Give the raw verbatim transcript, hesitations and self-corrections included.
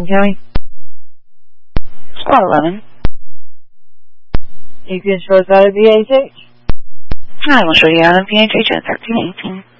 County? Squad eleven. You can show us out of V H H? I will show you out of V H H at thirteen eighteen.